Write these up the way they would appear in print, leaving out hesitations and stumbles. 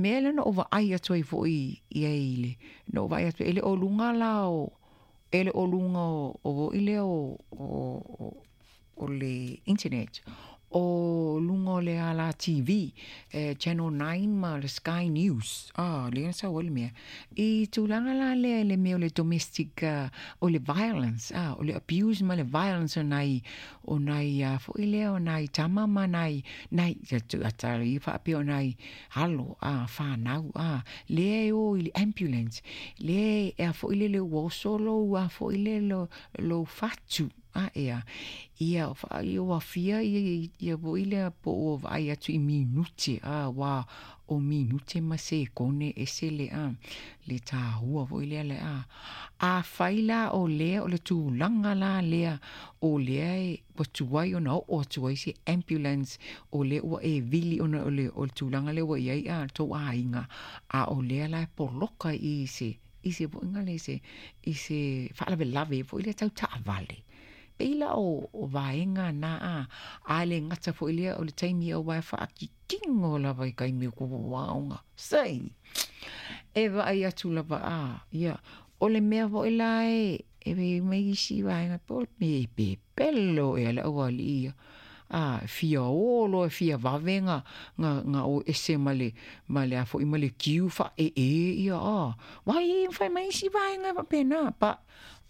mele no ova ai atu i fo i ele. No ova ai atu ele o lunga la o ele o lunga o ile o le internet. O lungo le ala TV, Channel 9 ma le Sky News. Le sa wale mea. I tulanga la le meo le domestic, o le violence, o le abuse ma le violence o nai, fo ile o nai tama ma nai, atari fa api o nai halo, whanau, le o ili ambulance, le fo ile le wosolo, fo ile lo fatu. Ia wa fia ia vo ile po o vai atu I minute wa o minute ma se kone ese le ta hua vo ile le a faila o le tu langa la le o le po tuai o no o tuai se ambulance o le o e vili o le o tu langa le wa ia to inga o le la po loka I se vo ngale se fa la lave vo ile tau ta vale Pela o vaenga na ale ngata fo ilia o le taimi o wai wha aki kingo la vai kai me ko waonga. Sei! Ewa ai atu lava ia. O le mea vo ilai e mei si vaenga po me pe pelo e ala o ali ia. Fia olo e fia vavenga nga o ese male a fo I male kiu fa ia Wai fai mai si vaenga va pena pa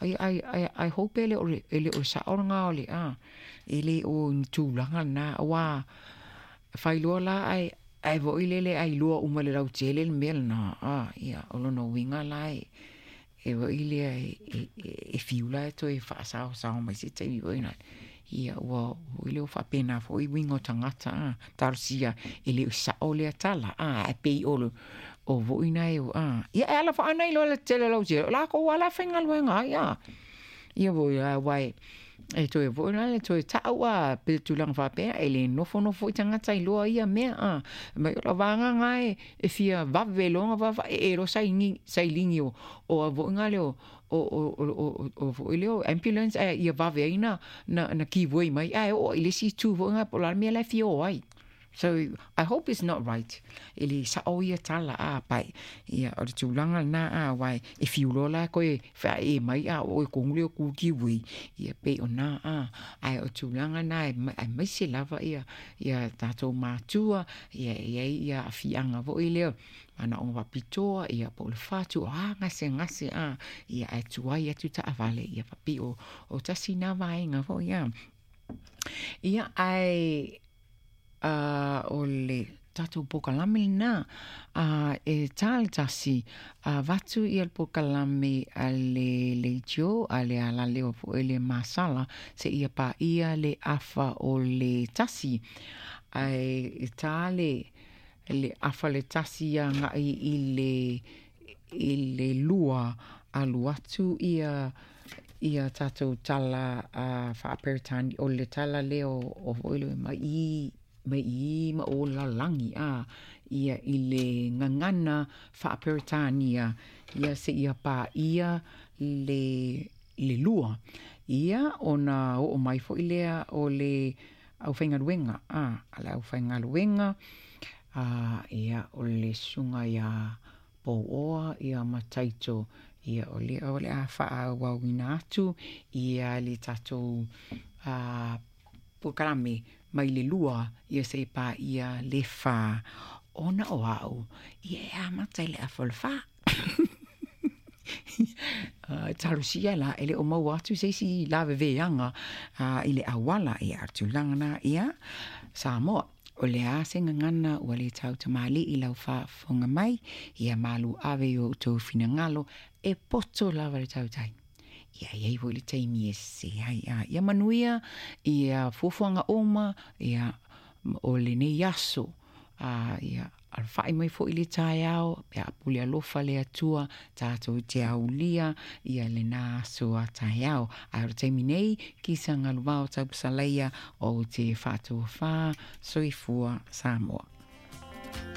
I hope ele o sa oranga ole ele o tūlanga na wa fai loa la ai vo ilele ai loa umale rau tele mel na ia olo no winga lai e vo ile e fiula to e fa sa mai se te vo ina ia wa ile o fa pena fo I wingo tangata tarsia ele o sa ole atala e pe olo o vo ina e ia ala fa ana ilo le tele lau je la ko wala fenga luenga ia vo wai e to e vo ina le to e taua pe tu lang fa pe ele no fo tanga tai lo ia me ma la vanga ngai e fia va velonga va e ro sai lingi o vo ngale o vo ile o ambulance ia va veina na ki voi mai o ile si tu vo nga polar me la fio ai. So I hope it's not right. Ili sa o ia tala pai. Ia o tu langa na wai if you lola ko e fa e mai o kongli o ku wi. Ia pe o na ai o tu langa na ai mai se lava ia tato matua ia fianga vo ile ana o wapitoa ia po le fatu ngase ia ai tuai atu ta avale ia papi o tasina vai nga vo ia ai o le tatu pokalame na e tal tasi vatu I el pokalame le jo ale ala leo po ele masala se ia pa ia le afa o le tasi ai tale le afa le tasi nga I le lua alu atu ia tatu tala fa apertani o le tala leo o voilo mai ma o la langi ia I le ngangana fa aperitania ia se ia pa ia le lua ia ona o mai fo ilea o le au whainga ruenga ala au whainga ruenga ia o le sunga ia po oa ia mataito ia o le a wha wawina atu ia le tatou pukarame mai le lua ia se pa ia le fa ona o au ia matai le afolfa tarusia la ele o mau atu se si la veanga ile awala ia atu langana ia Samoa o le a se ngana o le tau tamali I lau fa fonga mai ia malu ave o tau finangalo e poto lava le tau tai ia vo le taimi se ia manuia ia fofuanga oma ia o le nei aso ia al fai mai fo ile tai au pe apuli alofa le atua tato te aulia ia le na so tai au ar taimi nei ki sanga luvao tau salaia o te fatu fa soifua Samoa